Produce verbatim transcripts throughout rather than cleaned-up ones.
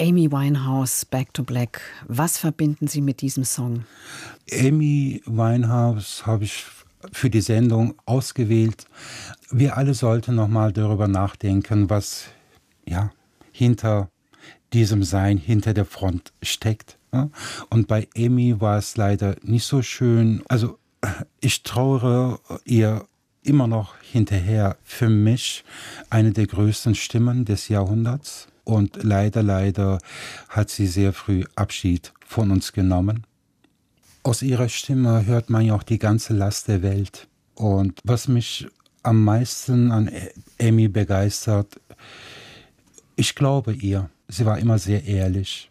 Amy Winehouse, Back to Black. Was verbinden Sie mit diesem Song? Amy Winehouse habe ich für die Sendung ausgewählt. Wir alle sollten noch mal darüber nachdenken, was ja hinter diesem Sein, hinter der Front steckt. Und bei Amy war es leider nicht so schön. Also ich trauere ihr immer noch hinterher. Für mich eine der größten Stimmen des Jahrhunderts. Und leider, leider hat sie sehr früh Abschied von uns genommen. Aus ihrer Stimme hört man ja auch die ganze Last der Welt. Und was mich am meisten an Amy begeistert, ich glaube ihr. Sie war immer sehr ehrlich.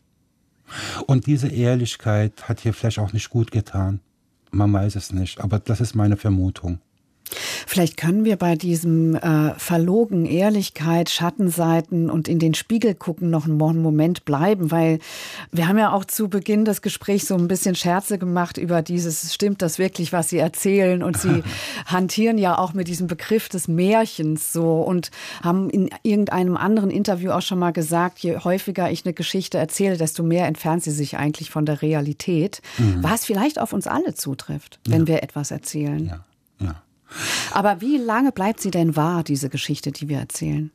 Und diese Ehrlichkeit hat ihr vielleicht auch nicht gut getan. Man weiß es nicht, aber das ist meine Vermutung. Vielleicht können wir bei diesem äh, Verlogen, Ehrlichkeit, Schattenseiten und in den Spiegel gucken noch einen Moment bleiben, weil wir haben ja auch zu Beginn des Gesprächs so ein bisschen Scherze gemacht über dieses, stimmt das wirklich, was Sie erzählen? Und Sie hantieren ja auch mit diesem Begriff des Märchens so und haben in irgendeinem anderen Interview auch schon mal gesagt, je häufiger ich eine Geschichte erzähle, desto mehr entfernt sie sich eigentlich von der Realität, mhm. was vielleicht auf uns alle zutrifft, wenn ja. wir etwas erzählen. Ja, ja. Aber wie lange bleibt sie denn wahr, diese Geschichte, die wir erzählen?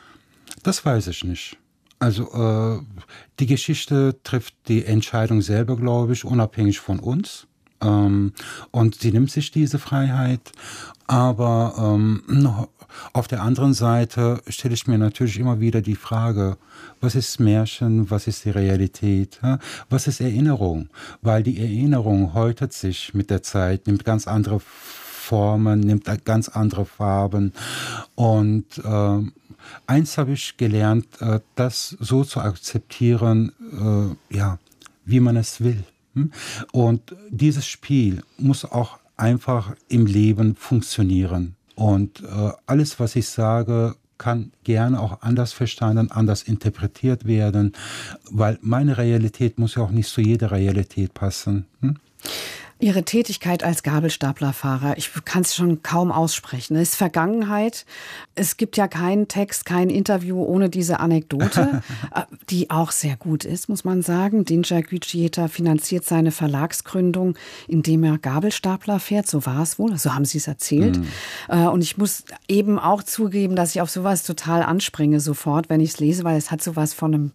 Das weiß ich nicht. Also äh, die Geschichte trifft die Entscheidung selber, glaube ich, unabhängig von uns. Ähm, und sie nimmt sich diese Freiheit. Aber ähm, auf der anderen Seite stelle ich mir natürlich immer wieder die Frage, was ist Märchen, was ist die Realität, was ist Erinnerung? Weil die Erinnerung häutet sich mit der Zeit, nimmt ganz andere Formen, nimmt ganz andere Farben. Und äh, eins habe ich gelernt, äh, das so zu akzeptieren, äh, ja, wie man es will. Hm? Und dieses Spiel muss auch einfach im Leben funktionieren. Und äh, alles, was ich sage, kann gerne auch anders verstanden, anders interpretiert werden, weil meine Realität muss ja auch nicht zu jeder Realität passen. Hm? Ihre Tätigkeit als Gabelstaplerfahrer, ich kann es schon kaum aussprechen, es ist Vergangenheit. Es gibt ja keinen Text, kein Interview ohne diese Anekdote, die auch sehr gut ist, muss man sagen. Dinja Gücüeta finanziert seine Verlagsgründung, indem er Gabelstapler fährt, so war es wohl, so haben Sie es erzählt. Mhm. Und ich muss eben auch zugeben, dass ich auf sowas total anspringe sofort, wenn ich es lese, weil es hat sowas von einem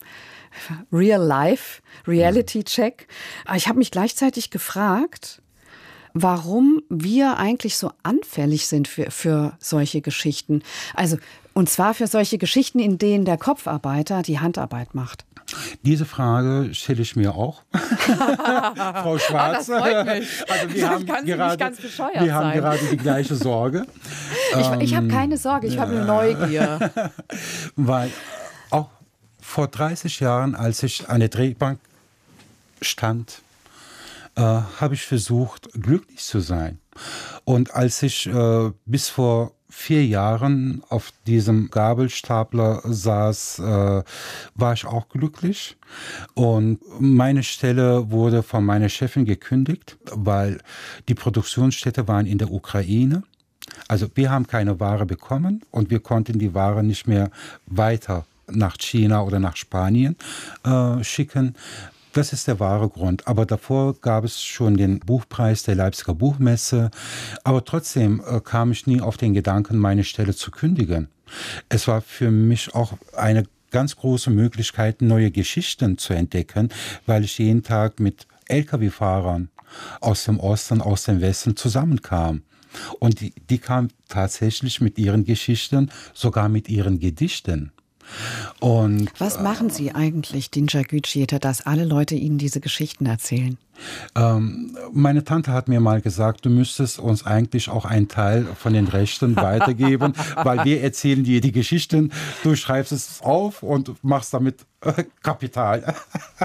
Real-Life, Reality-Check. Aber ich habe mich gleichzeitig gefragt, warum wir eigentlich so anfällig sind für, für solche Geschichten. Also, und zwar für solche Geschichten, in denen der Kopfarbeiter die Handarbeit macht. Diese Frage stelle ich mir auch. Frau Schwarz. Ah, das freut mich. Also wir haben kann gerade, nicht ganz bescheuert wir haben sein. gerade die gleiche Sorge. Ich, ich habe keine Sorge, ich habe eine Neugier. Weil auch vor dreißig Jahren, als ich an der Drehbank stand, äh, habe ich versucht, glücklich zu sein. Und als ich äh, bis vor vier Jahren auf diesem Gabelstapler saß, äh, war ich auch glücklich. Und meine Stelle wurde von meiner Chefin gekündigt, weil die Produktionsstätte waren in der Ukraine. Also wir haben keine Ware bekommen und wir konnten die Ware nicht mehr weiter nach China oder nach Spanien äh, schicken. Das ist der wahre Grund. Aber davor gab es schon den Buchpreis der Leipziger Buchmesse. Aber trotzdem äh, kam ich nie auf den Gedanken, meine Stelle zu kündigen. Es war für mich auch eine ganz große Möglichkeit, neue Geschichten zu entdecken, weil ich jeden Tag mit L K W-Fahrern aus dem Osten, aus dem Westen zusammenkam. Und die, die kamen tatsächlich mit ihren Geschichten, sogar mit ihren Gedichten. Und, was machen Sie eigentlich, Dinja Gücüeta, dass alle Leute Ihnen diese Geschichten erzählen? Ähm, meine Tante hat mir mal gesagt, du müsstest uns eigentlich auch einen Teil von den Rechten weitergeben, weil wir erzählen dir die Geschichten, du schreibst es auf und machst damit äh, Kapital.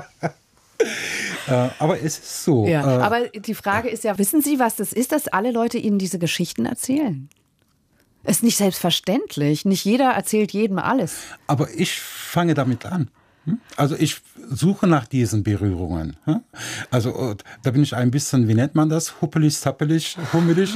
äh, aber es ist so. Ja, äh, aber die Frage ist ja, wissen Sie, was das ist, dass alle Leute Ihnen diese Geschichten erzählen? Ist nicht selbstverständlich. Nicht jeder erzählt jedem alles. Aber ich fange damit an. Also ich suche nach diesen Berührungen. Also da bin ich ein bisschen, wie nennt man das? Huppelig, zappelig, hummelig.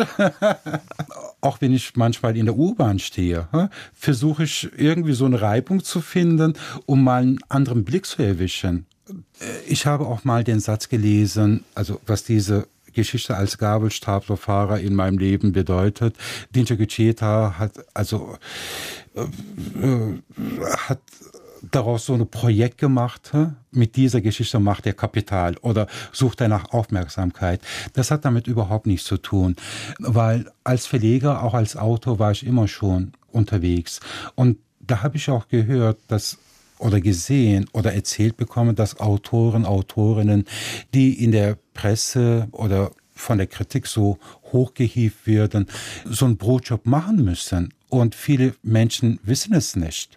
Auch wenn ich manchmal in der U-Bahn stehe, versuche ich irgendwie so eine Reibung zu finden, um mal einen anderen Blick zu erwischen. Ich habe auch mal den Satz gelesen, also was diese Geschichte als Gabelstaplerfahrer in meinem Leben bedeutet. Dinja Guccietta hat also äh, äh, hat daraus so ein Projekt gemacht, mit dieser Geschichte macht er Kapital oder sucht er nach Aufmerksamkeit. Das hat damit überhaupt nichts zu tun, weil als Verleger, auch als Autor war ich immer schon unterwegs. Und da habe ich auch gehört, dass oder gesehen oder erzählt bekommen, dass Autoren, Autorinnen, die in der Presse oder von der Kritik so hochgehievt werden, so einen Brotjob machen müssen. Und viele Menschen wissen es nicht.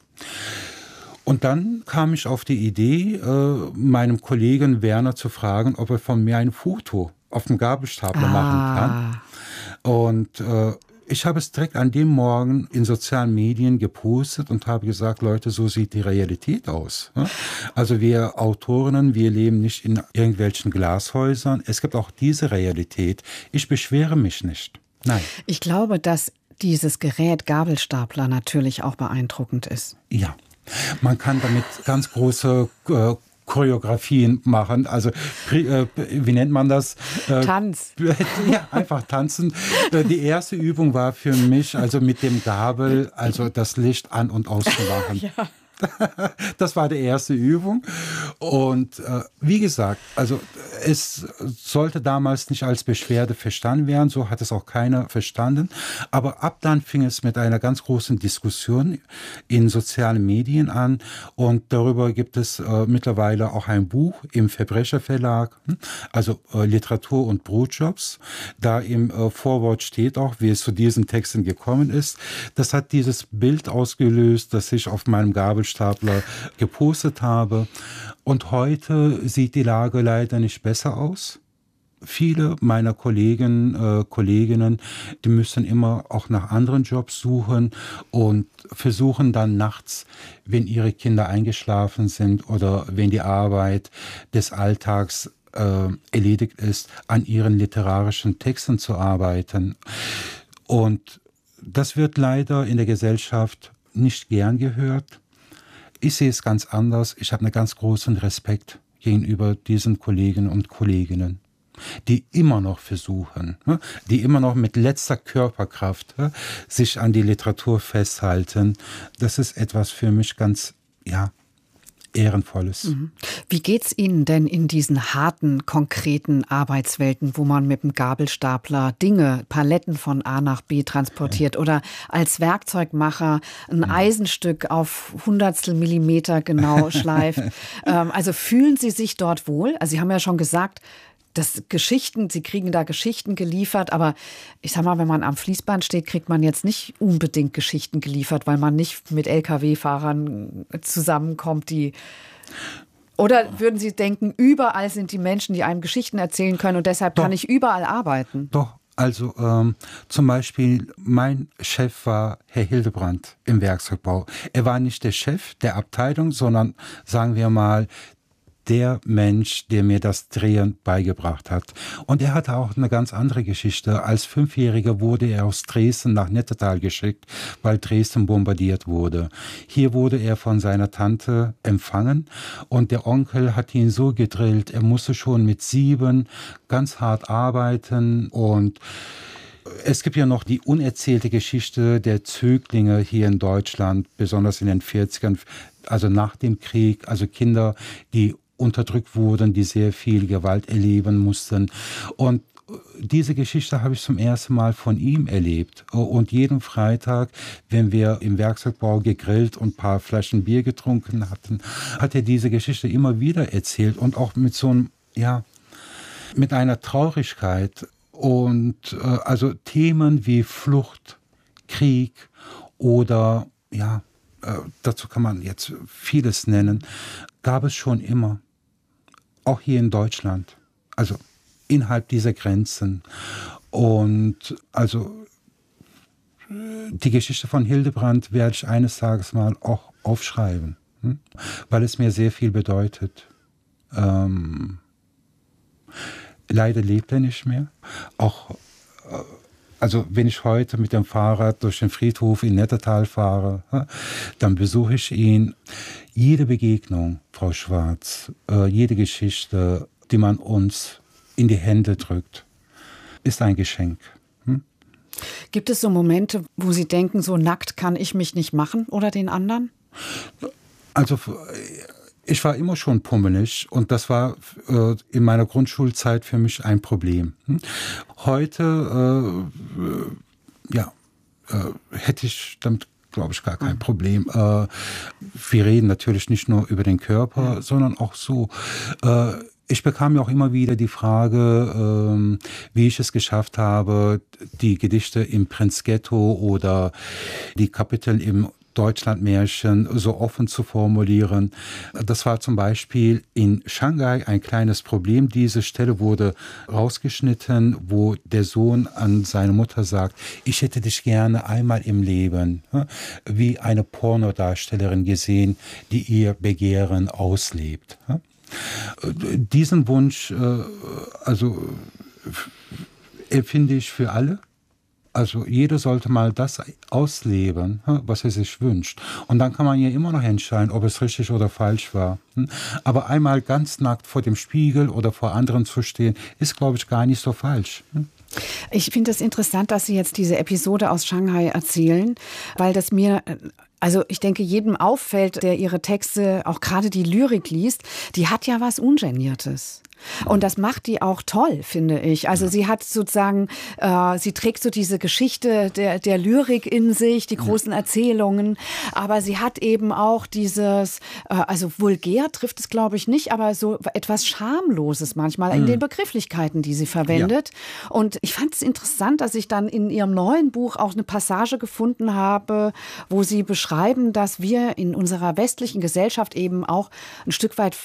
Und dann kam ich auf die Idee, äh, meinem Kollegen Werner zu fragen, ob er von mir ein Foto auf dem Gabelstapler ah. machen kann. Und äh, ich habe es direkt an dem Morgen in sozialen Medien gepostet und habe gesagt, Leute, so sieht die Realität aus. Also wir Autorinnen, wir leben nicht in irgendwelchen Glashäusern. Es gibt auch diese Realität. Ich beschwere mich nicht. Nein. Ich glaube, dass dieses Gerät Gabelstapler natürlich auch beeindruckend ist. Ja, man kann damit ganz große äh, Choreografien machen, also äh, wie nennt man das? Äh, Tanz. Ja, einfach tanzen. Die erste Übung war für mich, also mit dem Gabel, also das Licht an- und auszumachen. Ja. Das war die erste Übung. Und äh, wie gesagt, also es sollte damals nicht als Beschwerde verstanden werden, so hat es auch keiner verstanden. Aber ab dann fing es mit einer ganz großen Diskussion in sozialen Medien an. Und darüber gibt es äh, mittlerweile auch ein Buch im Verbrecherverlag, also äh, Literatur und Brotjobs. Da im äh, Vorwort steht auch, wie es zu diesen Texten gekommen ist. Das hat dieses Bild ausgelöst, das ich auf meinem Gabel Stapler gepostet habe. Und heute sieht die Lage leider nicht besser aus. Viele meiner Kollegen, äh, Kolleginnen, die müssen immer auch nach anderen Jobs suchen und versuchen dann nachts, wenn ihre Kinder eingeschlafen sind oder wenn die Arbeit des Alltags äh, erledigt ist, an ihren literarischen Texten zu arbeiten. Und das wird leider in der Gesellschaft nicht gern gehört. Ich sehe es ganz anders. Ich habe einen ganz großen Respekt gegenüber diesen Kollegen und Kolleginnen, die immer noch versuchen, die immer noch mit letzter Körperkraft sich an die Literatur festhalten. Das ist etwas für mich ganz, ja, Ehrenvolles. Wie geht's Ihnen denn in diesen harten, konkreten Arbeitswelten, wo man mit dem Gabelstapler Dinge, Paletten von A nach B transportiert ja. oder als Werkzeugmacher ein ja. Eisenstück auf Hundertstel Millimeter genau schleift? ähm, also fühlen Sie sich dort wohl? Also Sie haben ja schon gesagt, das Geschichten, Sie kriegen da Geschichten geliefert, aber ich sag mal, wenn man am Fließband steht, kriegt man jetzt nicht unbedingt Geschichten geliefert, weil man nicht mit L K W-Fahrern zusammenkommt, die... Oder würden Sie denken, überall sind die Menschen, die einem Geschichten erzählen können und deshalb Doch. kann ich überall arbeiten? Doch, also ähm, zum Beispiel mein Chef war Herr Hildebrand im Werkzeugbau. Er war nicht der Chef der Abteilung, sondern sagen wir mal, der Mensch, der mir das Drehen beigebracht hat. Und er hatte auch eine ganz andere Geschichte. Als Fünfjähriger wurde er aus Dresden nach Nettetal geschickt, weil Dresden bombardiert wurde. Hier wurde er von seiner Tante empfangen und der Onkel hat ihn so gedrillt, er musste schon mit sieben ganz hart arbeiten. Und es gibt ja noch die unerzählte Geschichte der Zöglinge hier in Deutschland, besonders in den vierzigern, also nach dem Krieg, also Kinder, die unterdrückt wurden, die sehr viel Gewalt erleben mussten. Und diese Geschichte habe ich zum ersten Mal von ihm erlebt. Und jeden Freitag, wenn wir im Werkzeugbau gegrillt und ein paar Flaschen Bier getrunken hatten, hat er diese Geschichte immer wieder erzählt und auch mit so einem, ja, mit einer Traurigkeit. Und äh, also Themen wie Flucht, Krieg oder, ja, äh, dazu kann man jetzt vieles nennen, gab es schon immer. Auch hier in Deutschland, also innerhalb dieser Grenzen. Und also die Geschichte von Hildebrand werde ich eines Tages mal auch aufschreiben. hm? Weil es mir sehr viel bedeutet. Ähm, leider lebt er nicht mehr. Auch, äh, also wenn ich heute mit dem Fahrrad durch den Friedhof in Nettetal fahre, äh, dann besuche ich ihn. Jede Begegnung, Frau Schwarz, äh, jede Geschichte, die man uns in die Hände drückt, ist ein Geschenk. Hm? Gibt es so Momente, wo Sie denken, so nackt kann ich mich nicht machen oder den anderen? Also ich war immer schon pummelig und das war äh, in meiner Grundschulzeit für mich ein Problem. Hm? Heute äh, ja, äh, hätte ich damit, glaube ich, gar kein Problem. Äh, wir reden natürlich nicht nur über den Körper, ja. sondern auch so. Äh, ich bekam ja auch immer wieder die Frage, ähm, wie ich es geschafft habe, die Gedichte im Prinzghetto oder die Kapitel im Deutschlandmärchen so offen zu formulieren. Das war zum Beispiel in Shanghai ein kleines Problem. Diese Stelle wurde rausgeschnitten, wo der Sohn an seine Mutter sagt, ich hätte dich gerne einmal im Leben wie eine Pornodarstellerin gesehen, die ihr Begehren auslebt. Diesen Wunsch, also empfinde ich für alle. Also jeder sollte mal das ausleben, was er sich wünscht. Und dann kann man ja immer noch entscheiden, ob es richtig oder falsch war. Aber einmal ganz nackt vor dem Spiegel oder vor anderen zu stehen, ist, glaube ich, gar nicht so falsch. Ich finde es interessant, dass Sie jetzt diese Episode aus Shanghai erzählen, weil das mir... Also ich denke, jedem auffällt, der ihre Texte, auch gerade die Lyrik liest, die hat ja was Ungeniertes. Und das macht die auch toll, finde ich. Also sie hat sozusagen, äh, sie trägt so diese Geschichte der, der Lyrik in sich, die großen Erzählungen. Aber sie hat eben auch dieses, äh, also vulgär trifft es, glaube ich, nicht, aber so etwas Schamloses manchmal in mhm. den Begrifflichkeiten, die sie verwendet. Ja. Und ich fand es interessant, dass ich dann in ihrem neuen Buch auch eine Passage gefunden habe, wo sie beschreiben, dass wir in unserer westlichen Gesellschaft eben auch ein Stück weit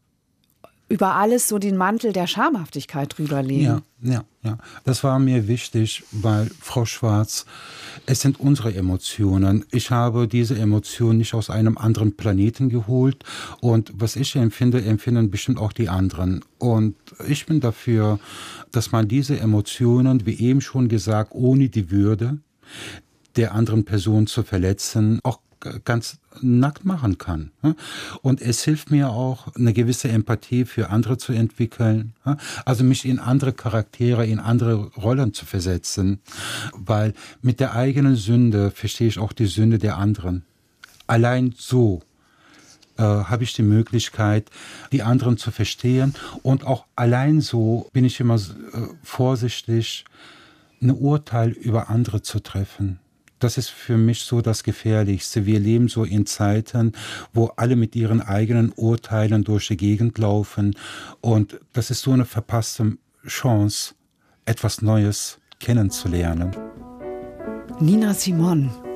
über alles so den Mantel der Schamhaftigkeit drüberlegen. Ja, ja, ja. Das war mir wichtig, weil, Frau Schwarz, es sind unsere Emotionen. Ich habe diese Emotionen nicht aus einem anderen Planeten geholt. Und was ich empfinde, empfinden bestimmt auch die anderen. Und ich bin dafür, dass man diese Emotionen, wie eben schon gesagt, ohne die Würde der anderen Person zu verletzen, auch ganz nackt machen kann. Und es hilft mir auch, eine gewisse Empathie für andere zu entwickeln. Also mich in andere Charaktere, in andere Rollen zu versetzen. Weil mit der eigenen Sünde verstehe ich auch die Sünde der anderen. Allein so äh, habe ich die Möglichkeit, die anderen zu verstehen. Und auch allein so bin ich immer äh, vorsichtig, ein Urteil über andere zu treffen. Das ist für mich so das Gefährlichste. Wir leben so in Zeiten, wo alle mit ihren eigenen Urteilen durch die Gegend laufen. Und das ist so eine verpasste Chance, etwas Neues kennenzulernen. Nina Simon.